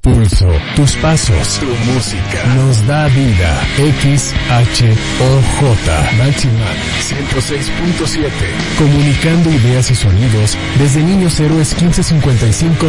Pulso, tus pasos, tu música, nos da vida. XHOJ, Máxima 106.7. Comunicando ideas y sonidos desde Niños Héroes 1555